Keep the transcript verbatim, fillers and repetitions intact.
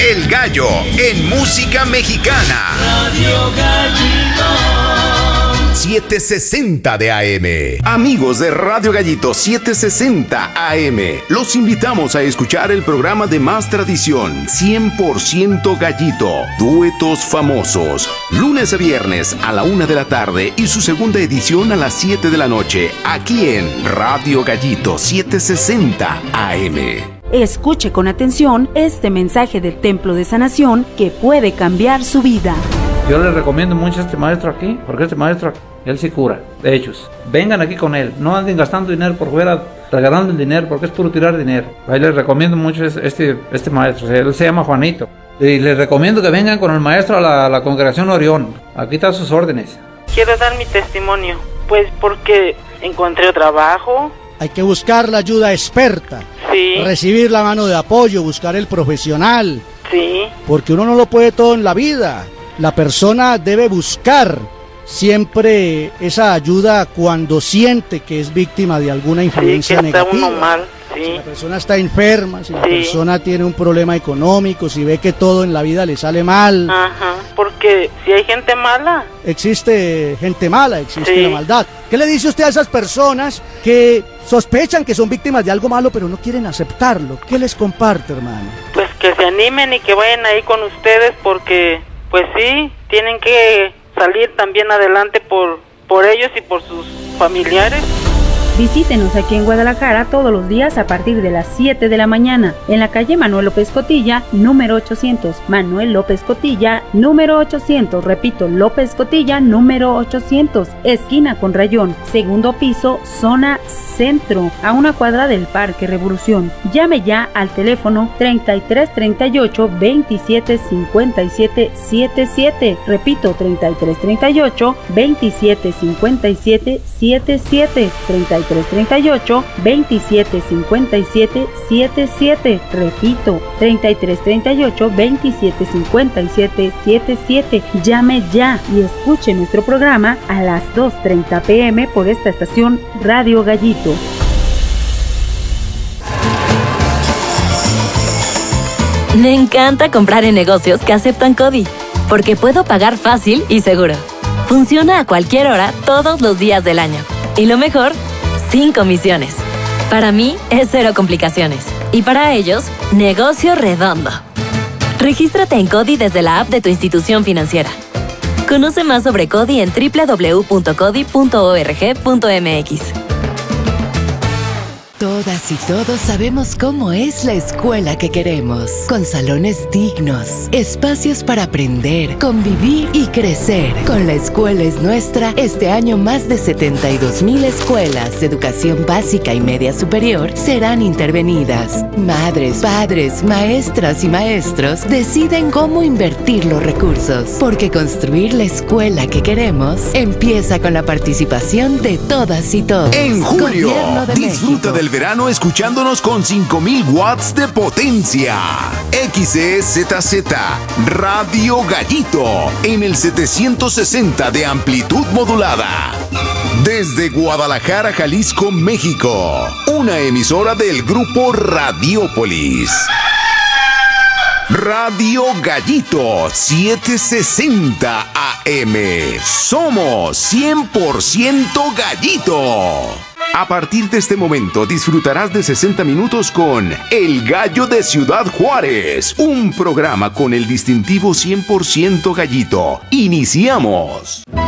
El Gallo en música mexicana. Radio Gallito. setecientos sesenta de A M. Amigos de Radio Gallito setecientos sesenta A M, los invitamos a escuchar el programa de más tradición, cien por ciento Gallito, duetos famosos, lunes a viernes a la una de la tarde y su segunda edición a las siete de la noche, aquí en Radio Gallito setecientos sesenta A M. Escuche con atención este mensaje del Templo de Sanación que puede cambiar su vida. Yo les recomiendo mucho a este maestro aquí, porque este maestro, él sí cura. De hecho, vengan aquí con él, no anden gastando dinero por fuera, regalando el dinero, porque es puro tirar dinero. Ahí les recomiendo mucho este, este maestro, él se llama Juanito. Y les recomiendo que vengan con el maestro a la, a la congregación Orión. Aquí están sus órdenes. Quiero dar mi testimonio, pues porque encontré trabajo. Hay que buscar la ayuda experta, sí. Recibir la mano de apoyo, buscar el profesional, sí. Porque uno no lo puede todo en la vida. La persona debe buscar siempre esa ayuda cuando siente que es víctima de alguna influencia sí, que está negativa. Uno mal, sí. Si la persona está enferma, si la sí. persona tiene un problema económico, si ve que todo en la vida le sale mal. Ajá, porque si hay gente mala. Existe gente mala, existe sí. la maldad. ¿Qué le dice usted a esas personas que sospechan que son víctimas de algo malo pero no quieren aceptarlo? ¿Qué les comparte, hermano? Pues que se animen y que vayan ahí con ustedes porque, pues sí, tienen que salir también adelante por, por ellos y por sus familiares. Visítenos aquí en Guadalajara todos los días a partir de las siete de la mañana, en la calle Manuel López Cotilla, número ochocientos. Manuel López Cotilla, número ochocientos. Repito, López Cotilla, número ochocientos. Esquina con Rayón, segundo piso, zona centro, a una cuadra del Parque Revolución. Llame ya al teléfono treinta y tres treinta y ocho veintisiete cincuenta y siete setenta y siete. Repito, treinta y tres treinta y ocho veintisiete cincuenta y siete setenta y siete. treinta y tres treinta y ocho veintisiete cincuenta y siete setenta y siete. Repito, treinta y tres treinta y ocho veintisiete cincuenta y siete setenta y siete. Llame ya y escuche nuestro programa a las dos treinta pm por esta estación Radio Gallito. Me encanta comprar en negocios que aceptan CODI, porque puedo pagar fácil y seguro. Funciona a cualquier hora, todos los días del año. Y lo mejor, sin comisiones. Para mí es cero complicaciones. Y para ellos, negocio redondo. Regístrate en CODI desde la app de tu institución financiera. Conoce más sobre CODI en doble u doble u doble u punto codi punto org punto mx. Todas y todos sabemos cómo es la escuela que queremos, con salones dignos, espacios para aprender, convivir y crecer. Con La Escuela es Nuestra, este año más de setenta y dos mil escuelas de educación básica y media superior serán intervenidas. Madres, padres, maestras y maestros deciden cómo invertir los recursos, porque construir la escuela que queremos empieza con la participación de todas y todos. En julio, disfruta del verano escuchándonos con cinco mil watts de potencia. X E Z Z Radio Gallito en el setecientos sesenta de amplitud modulada. Desde Guadalajara, Jalisco, México. Una emisora del grupo Radiópolis. Radio Gallito setecientos sesenta A M. Somos cien por ciento Gallito. A partir de este momento disfrutarás de sesenta minutos con El Gallo de Ciudad Juárez, un programa con el distintivo cien por ciento Gallito. ¡Iniciamos!